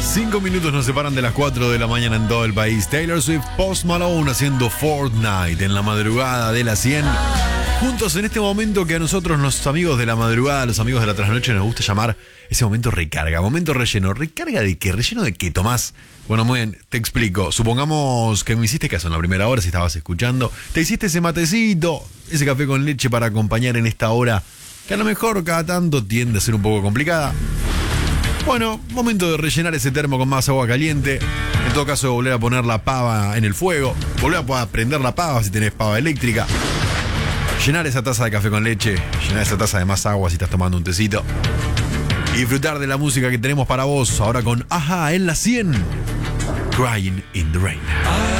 5 minutos nos separan de las 4 de la mañana en todo el país. Taylor Swift, Post Malone haciendo Fortnite en la madrugada de las 100. Juntos en este momento que a nosotros, los amigos de la madrugada, los amigos de la trasnoche, nos gusta llamar ese momento recarga, momento relleno. ¿Recarga de qué? ¿Relleno de qué, Tomás? Bueno, muy bien, te explico. Supongamos que me hiciste caso en la primera hora, si estabas escuchando. Te hiciste ese matecito, ese café con leche para acompañar en esta hora, que a lo mejor cada tanto tiende a ser un poco complicada. Bueno, momento de rellenar ese termo con más agua caliente. En todo caso, volver a poner la pava en el fuego. Volver a prender la pava si tenés pava eléctrica. Llenar esa taza de café con leche. Llenar esa taza de más agua si estás tomando un tecito. Y disfrutar de la música que tenemos para vos. Ahora con Aja en la 100. Crying in the Rain.